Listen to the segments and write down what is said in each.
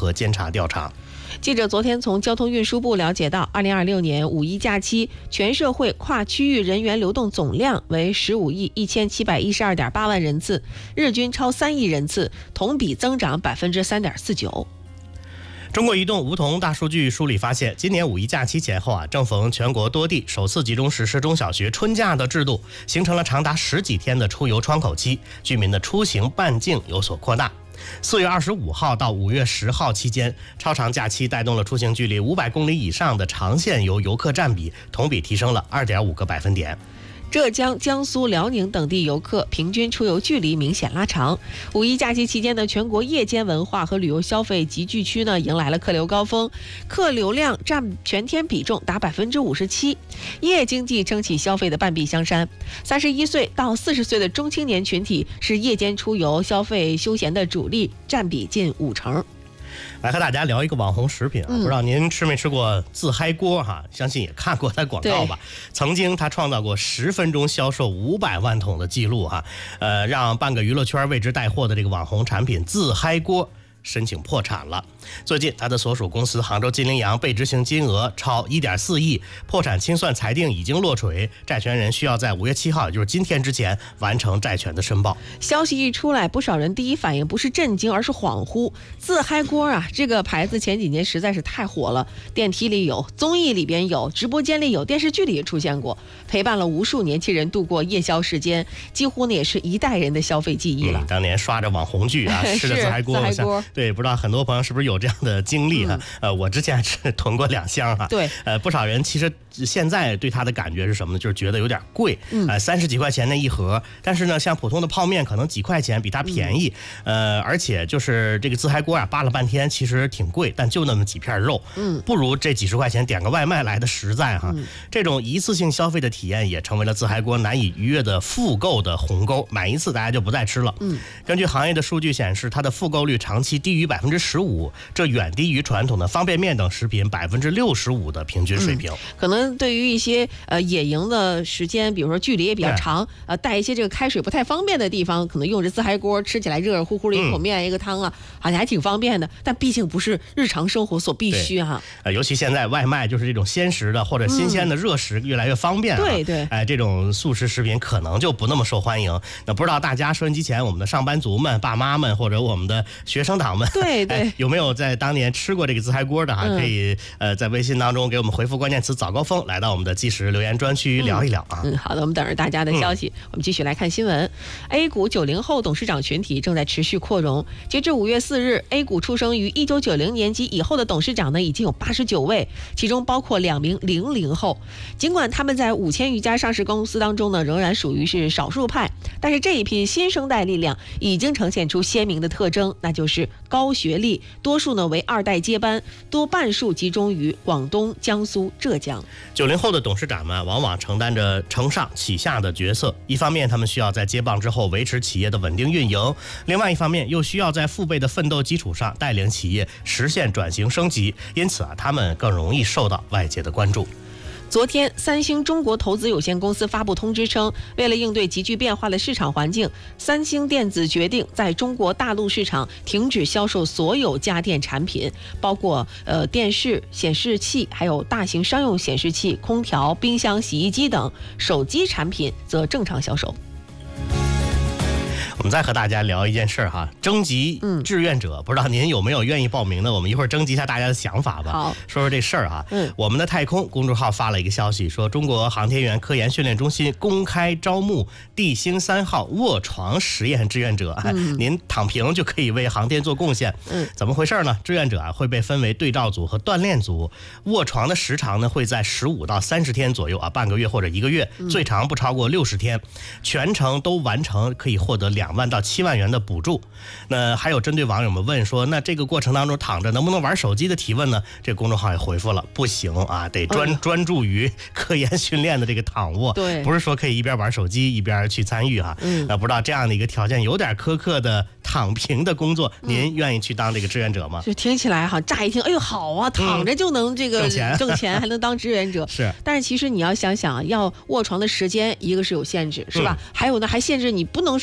合监察调查。 记者昨天从交通运输部了解到，2026年五一假期全社会跨区域人员流动总量为15亿1712.8万人次，日均超3亿人次，同比增长3.49%。 中国移动梧桐大数据梳理发现，今年五一假期前后正逢全国多地首次集中实施中小学春假的制度，形成了长达10几天的出游窗口期，居民的出行半径有所扩大。4月25号到5月10号期间，超长假期带动了出行距离500公里以上的长线游游客占比同比提升了2.5个百分点。 浙江、江苏、辽宁等地游客平均出游距离明显拉长。五一假期期间的全国夜间文化和旅游消费集聚区呢，迎来了客流高峰，客流量占全天比重达57%，夜经济撑起消费的半壁江山。31岁到40岁的中青年群体是夜间出游消费休闲的主力，占比近50%。 来和大家聊一个网红食品不知道您吃没吃过自嗨锅相信也看过它广告吧。曾经它创造过10分钟销售500万桶的记录让半个娱乐圈为之带货的这个网红产品自嗨锅申请破产了。最近他的所属公司杭州金羚羊被执行金额超1.4亿，破产清算裁定已经落锤，债权人需要在5月7号，也就是今天之前完成债权的申报。 消息一出来，不少人第一反应不是震惊，而是恍惚。自嗨锅这个牌子前几年实在是太火了，电梯里有，综艺里边有，直播间里有，电视剧里也出现过，陪伴了无数年轻人度过夜宵时间，几乎呢也是一代人的消费记忆了。 当年刷着网红剧吃着自嗨锅，对，不知道很多朋友是不是有这样的经历我之前是囤过2箱对， 不少人其实现在对它的感觉是什么呢？就是觉得有点贵，30几块钱那一盒，但是呢，像普通的泡面可能几块钱比它便宜，而且就是这个自嗨锅扒了半天，其实挺贵，但就那么几片肉，不如这几十块钱点个外卖来的实在这种一次性消费的体验也成为了自嗨锅难以逾越的复购的鸿沟，买一次大家就不再吃了。根据行业的数据显示，它的复购率长期低于15%，这远低于传统的方便面等食品65%的平均水平。 可能对于一些野营的时间，比如说距离也比较长，带一些这个开水不太方便的地方，可能用着自嗨锅吃起来热热乎乎的一口面一个汤好像还挺方便的，但毕竟不是日常生活所必须尤其现在外卖就是这种鲜食的或者新鲜的热食越来越方便对， 这种速食食品可能就不那么受欢迎。那不知道大家收音机前我们的上班族们、爸妈们或者我们的学生党们， 对有没有在当年吃过这个自嗨锅的可以在微信当中给我们回复关键词早高峰，来到我们的即时留言专区聊一聊好的，我们等着大家的消息。我们继续来看新闻。A 股90后董事长群体正在持续扩容，截至5月4日 A 股出生于1990年及以后的董事长呢已经有89位，其中包括2名00后。尽管他们在5000余家上市公司当中呢仍然属于是少数派，但是这一批新生代力量已经呈现出鲜明的特征，那就是高学历，多数呢为2代接班，多半数集中于广东、江苏、浙江。 90后的董事长们往往承担着承上启下的角色，一方面他们需要在接棒之后维持企业的稳定运营，另外一方面又需要在父辈的奋斗基础上带领企业实现转型升级，因此他们更容易受到外界的关注。 昨天，三星中国投资有限公司发布通知称，为了应对急剧变化的市场环境，三星电子决定在中国大陆市场停止销售所有家电产品，包括电视、显示器，还有大型商用显示器、空调、冰箱、洗衣机等，手机产品则正常销售。 我们再和大家聊一件事征集志愿者，不知道您有没有愿意报名的？我们一会儿征集一下大家的想法吧。 好， 说说这事儿我们的太空公众号发了一个消息，说中国航天员科研训练中心公开招募地星3号卧床实验志愿者，您躺平就可以为航天做贡献。怎么回事呢？志愿者会被分为对照组和锻炼组，卧床的时长呢会在15到30天左右半个月或者1个月，最长不超过60天，全程都完成可以获得2万到7万元的补助。那还有针对网友们问说，那这个过程当中躺着能不能玩手机的提问呢？这个公众号也回复了，不行得专注于科研训练的这个躺卧， 对， 不是说可以一边玩手机一边去参与那不知道这样的一个条件有点苛刻的躺平的工作，您愿意去当这个志愿者吗？ 就听起来乍一听，哎呦好躺着就能这个挣钱还能当志愿者是， 但是其实你要想想，要卧床的时间一个是有限制，是吧？还有呢，还限制你不能是去，还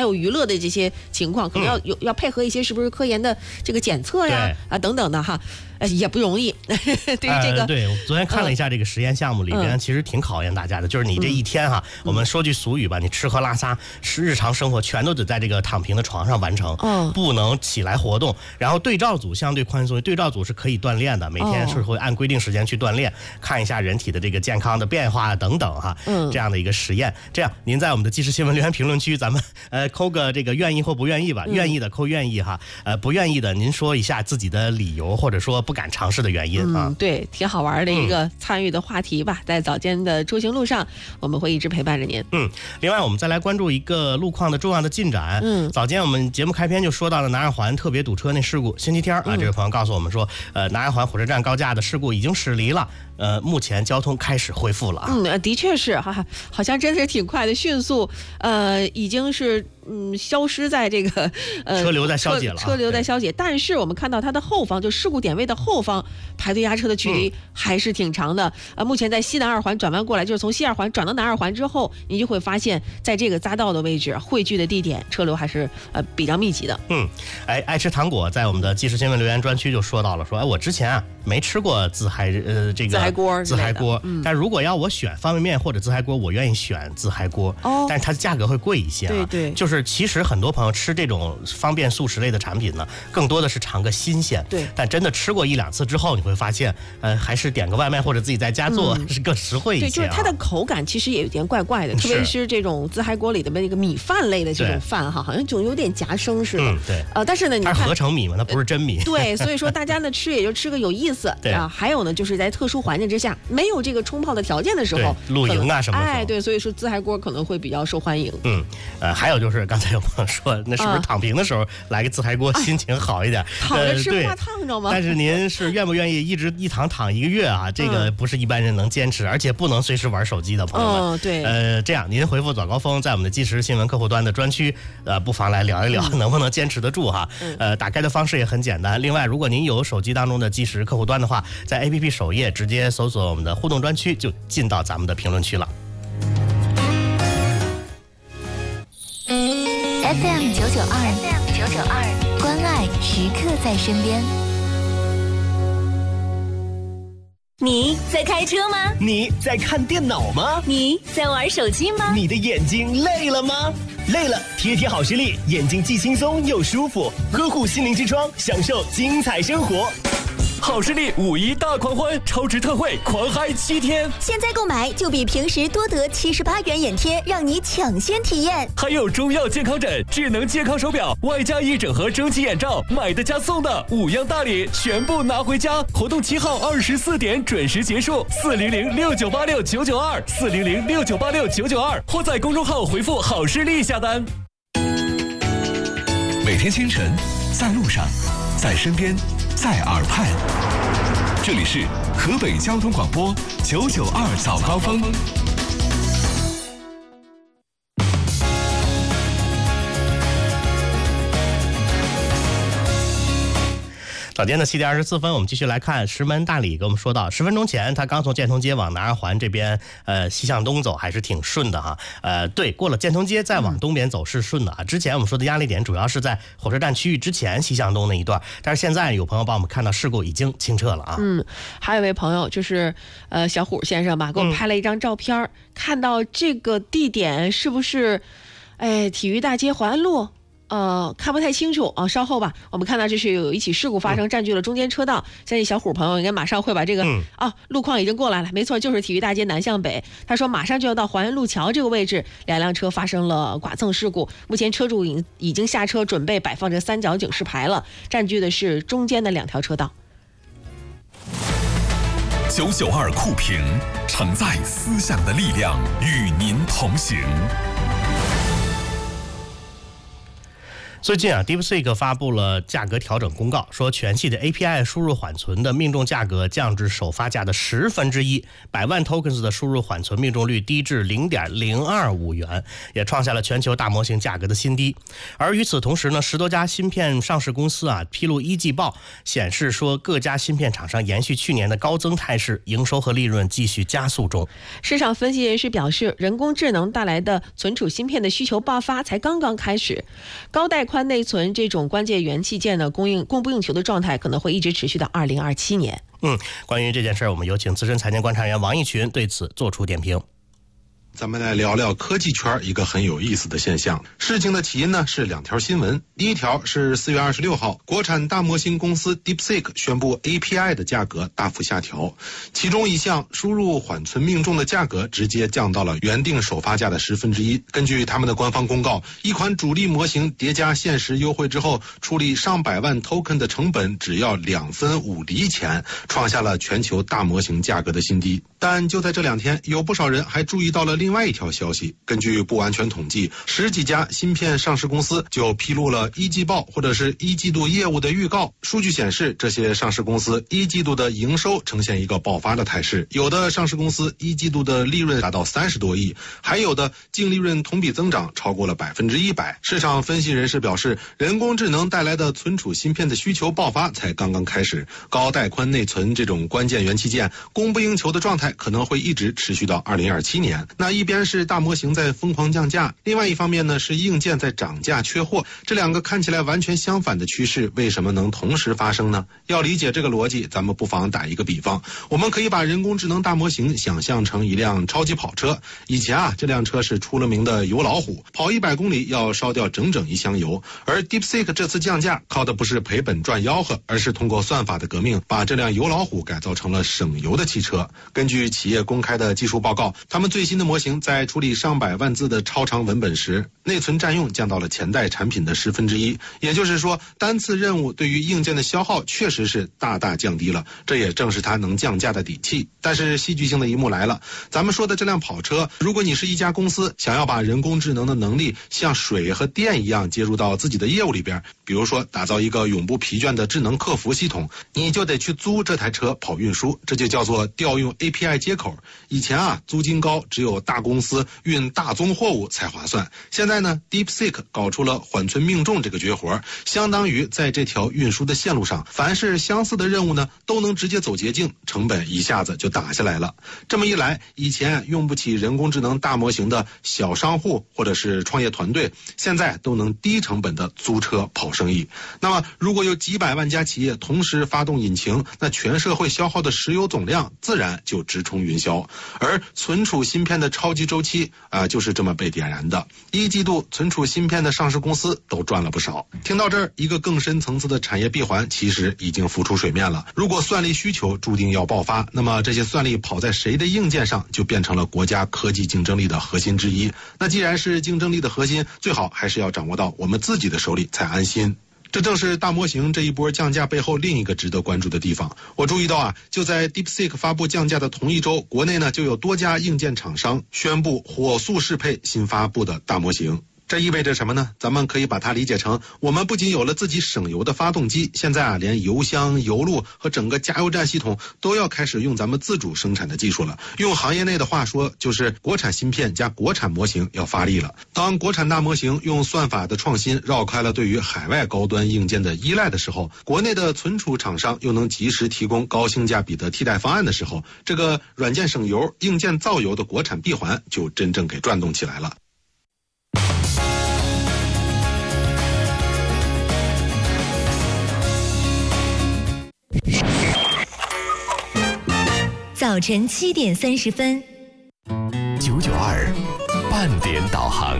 有娱乐的这些情况，可能要配合一些是不是科研的这个检测呀等等的哈。也不容易，对于这个， 对，我昨天看了一下这个实验项目里边，其实挺考验大家的。就是你这一天哈，我们说句俗语吧，你吃喝拉撒是日常生活全都得在这个躺平的床上完成，不能起来活动。然后对照组相对宽松，对照组是可以锻炼的，每天是会按规定时间去锻炼，看一下人体的这个健康的变化等等哈，这样的一个实验。这样，您在我们的即时新闻留言评论区，咱们扣个这个愿意或不愿意吧，愿意的扣愿意哈，不愿意的您说一下自己的理由，或者说不敢尝试的原因啊。 对，挺好玩的一个参与的话题吧，在早间的出行路上，我们会一直陪伴着您。 另外我们再来关注一个路况的重要的进展。早间我们节目开篇就说到了南二环特别堵车那事故，星期天啊，这位朋友告诉我们说，南二环火车站高架的事故已经驶离了，目前交通开始恢复了啊。 的确是好像真的是挺快的，迅速，已经是消失在这个车流在消解了， 车流在消解。但是我们看到它的后方，就事故点位的后方，排队压车的距离还是挺长的。目前在西南二环转弯过来，就是从西二环转到南二环之后，你就会发现在这个匝道的位置汇聚的地点，车流还是比较密集的。 爱吃糖果在我们的即时新闻留言专区就说到了，说我之前没吃过自嗨这个自嗨锅，但如果要我选方便面或者自嗨锅，我愿意选自嗨锅，但是它价格会贵一些啊。 对， 就是其实很多朋友吃这种方便速食类的产品呢，更多的是尝个新鲜。 对， 但真的吃过1-2次之后，你会发现，还是点个外卖或者自己在家做是更实惠一些。 对，就是它的口感其实也有点怪怪的，特别是这种自嗨锅里的那个米饭类的这种饭哈，好像总有点夹生似的。 对， 但是呢，你看它是合成米嘛，它不是真米。 对，所以说大家呢吃也就吃个有意思。 对啊，还有呢，就是在特殊环境之下，没有这个冲泡的条件的时候， 露营啊什么的。 对，所以说自嗨锅可能会比较受欢迎。 还有就是刚才有朋友说，那是不是躺平的时候来个自嗨锅，心情好一点？ 躺着吃不怕烫着吗？ 但是您是愿不愿意一躺1个月啊？这个不是一般人能坚持，而且不能随时玩手机的朋友们。 对。 这样您回复早高峰，在我们的即时新闻客户端的专区，不妨来聊一聊，能不能坚持得住哈？打开的方式也很简单。另外，如果您有手机当中的即时客户端的话，在 APP 首页直接搜索我们的互动专区，就进到咱们的评论区了。 FM 992，关爱时刻在身边。你在开车吗？ 你在看电脑吗？ 你在玩手机吗？ 你的眼睛累了吗？累了，贴好视力，眼睛既轻松又舒服，呵护心灵之窗，享受精彩生活。好视力5·1大狂欢，超值特惠，狂嗨7天！ 现在购买就比平时多得78元眼贴，让你抢先体验。 还有中药健康枕、智能健康手表，外加1整盒蒸汽眼罩，买的加送的，5样大礼全部拿回家。活动7号24点准时结束，4006986-992，4006986-992，或在公众号回复好视力下单。 每天清晨，在路上，在身边，在耳畔，这里是河北交通广播992早高峰。 早间的7点24分，我们继续来看石门大理给我们说到，10分钟前他刚从建通街往南二环这边西向东走，还是挺顺的哈。对，过了建通街再往东边走是顺的啊。之前我们说的压力点主要是在火车站区域之前西向东那一段，但是现在有朋友帮我们看到事故已经清澈了啊。 还有一位朋友就是小虎先生吧，给我拍了一张照片，看到这个地点是不是体育大街淮安路？看不太清楚啊，稍后吧。我们看到这是有一起事故发生，占据了中间车道。相信小虎朋友应该马上会把这个路况已经过来了，没错，就是体育大街南向北。他说马上就要到淮安路桥这个位置，2辆车发生了剐蹭事故。目前车主已经下车，准备摆放着3角警示牌了，占据的是中间的2条车道。 992酷评，承载思想的力量，与您同行。 最近啊 ，DeepSeek 发布了价格调整公告，说全系的 API 输入缓存的命中价格降至首发价的1/10，100万 tokens 的输入缓存命中率低至0.025元，也创下了全球大模型价格的新低。而与此同时呢，10多家芯片上市公司啊披露一季报，显示说各家芯片厂商延续去年的高增态势，营收和利润继续加速中。 市场分析人士表示，人工智能带来的存储芯片的需求爆发才刚刚开始，高带宽内存这种关键元器件的供不应求的状态可能会一直持续到2027年。 关于这件事，我们有请资深财经观察员王毅群对此做出点评。 咱们来聊聊科技圈一个很有意思的现象。事情的起因呢是2条新闻。第一条是4月26号，国产大模型公司 DeepSeek 宣布 API 的价格大幅下调，其中一项输入缓存命中的价格直接降到了原定首发价的1/10。根据他们的官方公告，一款主力模型叠加限时优惠之后，处理上百万 token 的成本只要2分5厘钱，创下了全球大模型价格的新低。但就在这2天，有不少人还注意到了另外一条消息。根据不完全统计，10几家芯片上市公司就披露了一季报或者是一季度业务的预告。数据显示，这些上市公司一季度的营收呈现一个爆发的态势，有的上市公司一季度的利润达到30多亿，还有的净利润同比增长超过了100%。市场分析人士表示，人工智能带来的存储芯片的需求爆发才刚刚开始，高带宽内存这种关键元器件供不应求的状态可能会一直持续到2027年。那一边是大模型在疯狂降价，另外一方面呢是硬件在涨价缺货，这2个看起来完全相反的趋势为什么能同时发生呢？要理解这个逻辑，咱们不妨打一个比方，我们可以把人工智能大模型想象成一辆超级跑车。以前啊，这辆车是出了名的油老虎，跑100公里要烧掉整整1箱油。而 DeepSeek 这次降价靠的不是赔本赚吆喝，而是通过算法的革命，把这辆油老虎改造成了省油的汽车。根据企业公开的技术报告，他们最新的模型在处理上百万字的超长文本时，内存占用降到了前代产品的1/10，也就是说，单次任务对于硬件的消耗确实是大大降低了，这也正是它能降价的底气。但是戏剧性的一幕来了，咱们说的这辆跑车，如果你是一家公司，想要把人工智能的能力像水和电一样接入到自己的业务里边，比如说打造一个永不疲倦的智能客服系统，你就得去租这台车跑运输，这就叫做调用 API 接口。以前啊，租金高，只有大公司运大宗货物才划算。现在呢 DeepSeek 搞出了缓存命中这个绝活，相当于在这条运输的线路上，凡是相似的任务呢，都能直接走捷径，成本一下子就打下来了。这么一来，以前用不起人工智能大模型的小商户或者是创业团队，现在都能低成本的租车跑生意。那么如果有几百万家企业同时发动引擎，那全社会消耗的石油总量自然就直冲云霄。而存储芯片的超级周期就是这么被点燃的。一季度存储芯片的上市公司都赚了不少。听到这儿，一个更深层次的产业闭环其实已经浮出水面了。如果算力需求注定要爆发，那么这些算力跑在谁的硬件上，就变成了国家科技竞争力的核心之一。那既然是竞争力的核心，最好还是要掌握到我们自己的手里才安心。这正是大模型这一波降价背后另一个值得关注的地方。我注意到就在 DeepSeek 发布降价的同一周，国内呢就有多家硬件厂商宣布火速适配新发布的大模型。这意味着什么呢？咱们可以把它理解成，我们不仅有了自己省油的发动机，现在连油箱、油路和整个加油站系统都要开始用咱们自主生产的技术了。用行业内的话说，就是国产芯片加国产模型要发力了。当国产大模型用算法的创新绕开了对于海外高端硬件的依赖的时候，国内的存储厂商又能及时提供高性价比的替代方案的时候，这个软件省油、硬件造油的国产闭环就真正给转动起来了。 早晨7点30分 992半点导航。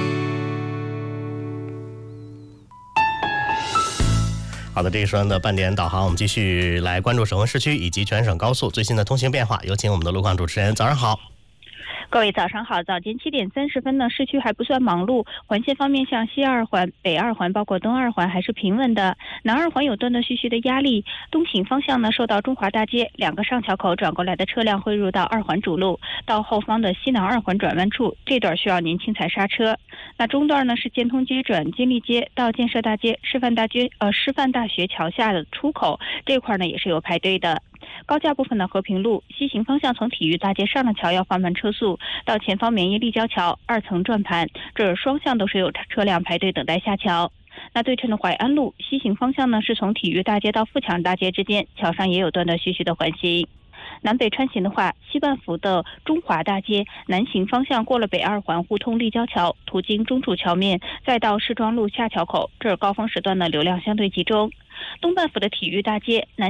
好的，这一时段的半点导航，我们继续来关注省会市区以及全省高速最新的通行变化。有请我们的路况主持人，早上好。 各位早上好，早间7点30分呢，市区还不算忙碌，环线方面像西二环、北二环包括东二环还是平稳的，南二环有断断续续的压力，东行方向呢受到中华大街2个上桥口转过来的车辆汇入到二环主路，到后方的西南二环转弯处，这段需要您轻踩刹车。那中段呢是建通街转金利街到建设大街、师范大学桥下的出口，这块呢也是有排队的。高架部分的和平路西行方向从体育大街上了桥要放慢车速，到前方绵延立交桥2层转盘，这双向都是有车辆排队等待下桥。那对称的淮安路西行方向呢是从体育大街到富强大街之间，桥上也有断断续续的环行。南北穿行的话，西半幅的中华大街南行方向过了北二环互通立交桥，途经中柱桥面，再到市庄路下桥口，这儿高峰时段的流量相对集中。东半幅的体育大街南